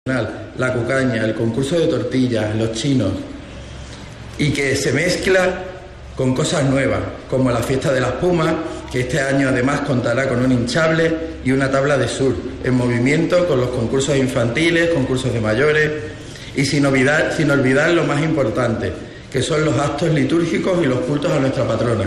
la cucaña, el concurso de tortillas, los chinos, y que se mezcla con cosas nuevas, como la fiesta de las pumas, que este año además contará con un hinchable y una tabla de surf en movimiento, con los concursos infantiles, concursos de mayores, y sin olvidar lo más importante, que son los actos litúrgicos y los cultos a nuestra patrona.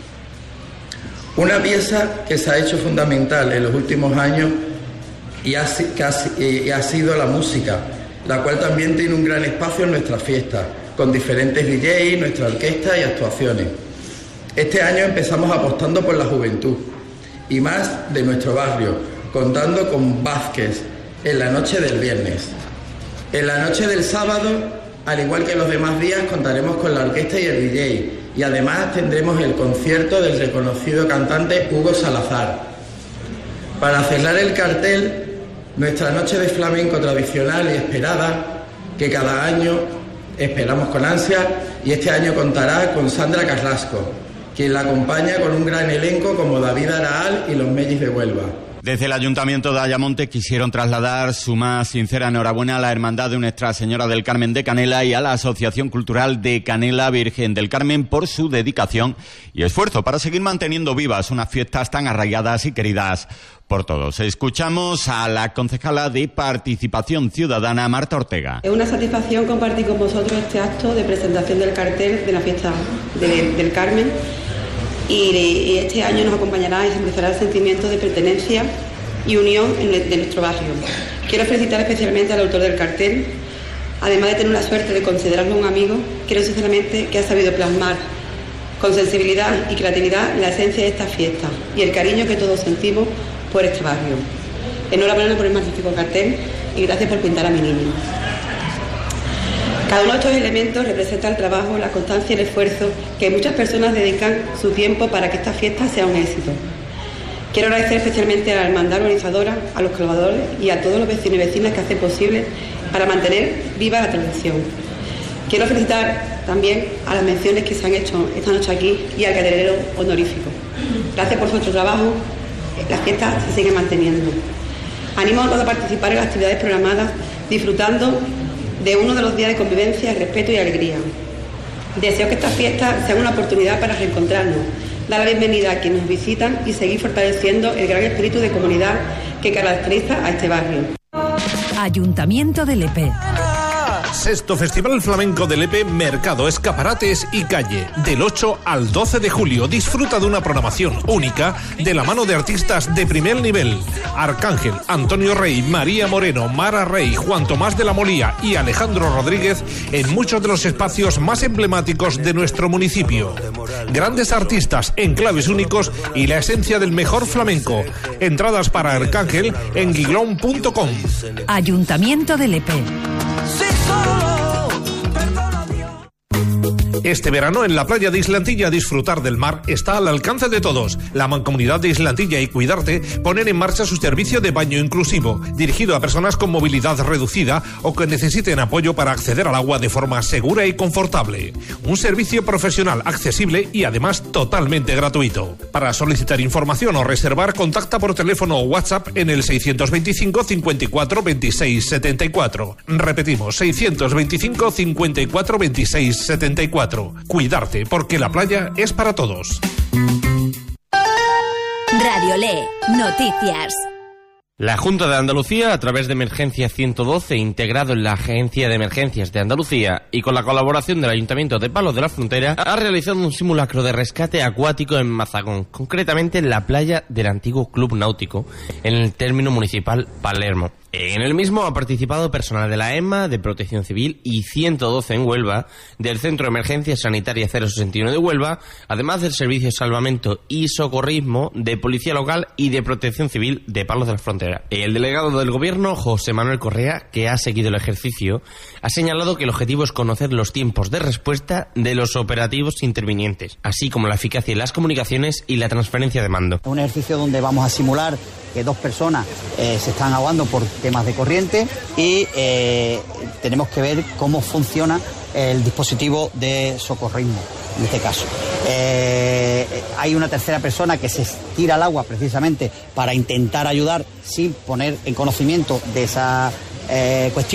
Una pieza que se ha hecho fundamental en los últimos años y ha sido la música, la cual también tiene un gran espacio en nuestra fiesta, con diferentes DJs, nuestra orquesta y actuaciones. Este año empezamos apostando por la juventud y más de nuestro barrio, contando con Vázquez en la noche del viernes. En la noche del sábado, al igual que los demás días, contaremos con la orquesta y el DJ, y además tendremos el concierto del reconocido cantante Hugo Salazar. Para cerrar el cartel, nuestra noche de flamenco tradicional y esperada, que cada año esperamos con ansia, y este año contará con Sandra Carrasco, quien la acompaña con un gran elenco como David Araal y los Mellis de Huelva. Desde el Ayuntamiento de Ayamonte quisieron trasladar su más sincera enhorabuena a la Hermandad de Nuestra Señora del Carmen de Canela y a la Asociación Cultural de Canela Virgen del Carmen por su dedicación y esfuerzo para seguir manteniendo vivas unas fiestas tan arraigadas y queridas por todos. Escuchamos a la concejala de Participación Ciudadana, Marta Ortega. Es una satisfacción compartir con vosotros este acto de presentación del cartel de la fiesta del Carmen. Y este año nos acompañará y simbolizará el sentimiento de pertenencia y unión de nuestro barrio. Quiero felicitar especialmente al autor del cartel. Además de tener la suerte de considerarlo un amigo, creo sinceramente que ha sabido plasmar con sensibilidad y creatividad la esencia de esta fiesta y el cariño que todos sentimos por este barrio. Enhorabuena por el magnífico cartel y gracias por pintar a mi niño. Cada uno de estos elementos representa el trabajo, la constancia y el esfuerzo que muchas personas dedican su tiempo para que esta fiesta sea un éxito. Quiero agradecer especialmente a la hermandad organizadora, a los colaboradores y a todos los vecinos y vecinas que hacen posible para mantener viva la tradición. Quiero felicitar también a las menciones que se han hecho esta noche aquí y al caterer honorífico. Gracias por vuestro trabajo, las fiestas se siguen manteniendo. Animo a todos a participar en las actividades programadas, disfrutando de uno de los días de convivencia, respeto y alegría. Deseo que estas fiestas sean una oportunidad para reencontrarnos, dar la bienvenida a quienes nos visitan y seguir fortaleciendo el gran espíritu de comunidad que caracteriza a este barrio. Ayuntamiento de Lepe. Sexto Festival Flamenco de Lepe, Mercado, Escaparates y Calle. Del 8 al 12 de julio disfruta de una programación única de la mano de artistas de primer nivel. Arcángel, Antonio Rey, María Moreno, Mara Rey, Juan Tomás de la Molía y Alejandro Rodríguez en muchos de los espacios más emblemáticos de nuestro municipio. Grandes artistas, enclaves únicos y la esencia del mejor flamenco. Entradas para Arcángel en guiglón.com. Ayuntamiento de Lepe. Este verano en la playa de Islantilla disfrutar del mar está al alcance de todos. La Mancomunidad de Islantilla y Cuidarte ponen en marcha su servicio de baño inclusivo, dirigido a personas con movilidad reducida o que necesiten apoyo para acceder al agua de forma segura y confortable. Un servicio profesional, accesible y además totalmente gratuito. Para solicitar información o reservar, contacta por teléfono o WhatsApp en el 625 54 26 74. Repetimos, 625 54 26 74. Cuidarte, porque la playa es para todos. Radio Le, noticias. La Junta de Andalucía, a través de Emergencia 112, integrado en la Agencia de Emergencias de Andalucía y con la colaboración del Ayuntamiento de Palos de la Frontera, ha realizado un simulacro de rescate acuático en Mazagón, concretamente en la playa del antiguo Club Náutico, en el término municipal Palermo. En el mismo ha participado personal de la EMA, de Protección Civil y 112 en Huelva, del Centro de Emergencia Sanitaria 061 de Huelva, además del Servicio de Salvamento y Socorrismo de Policía Local y de Protección Civil de Palos de la Frontera. El delegado del Gobierno, José Manuel Correa, que ha seguido el ejercicio, ha señalado que el objetivo es conocer los tiempos de respuesta de los operativos intervinientes, así como la eficacia en las comunicaciones y la transferencia de mando. Un ejercicio donde vamos a simular que dos personas se están ahogando por temas de corriente y tenemos que ver cómo funciona el dispositivo de socorrismo, en este caso. Hay una tercera persona que se tira al agua precisamente para intentar ayudar sin poner en conocimiento de esa cuestiones